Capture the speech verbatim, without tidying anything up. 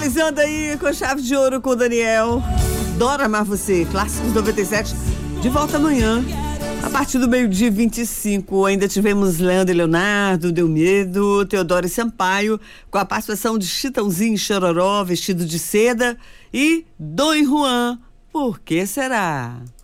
Finalizando aí com chave de ouro com o Daniel. Adoro Amar Você, Clássicos noventa e sete, de volta amanhã. A partir do meio-dia e vinte e cinco, ainda tivemos Leandro e Leonardo, Deu Medo, Teodoro e Sampaio, com a participação de Chitãozinho e Chororó, Vestido de Seda, e Dom Juan, Por Que Será?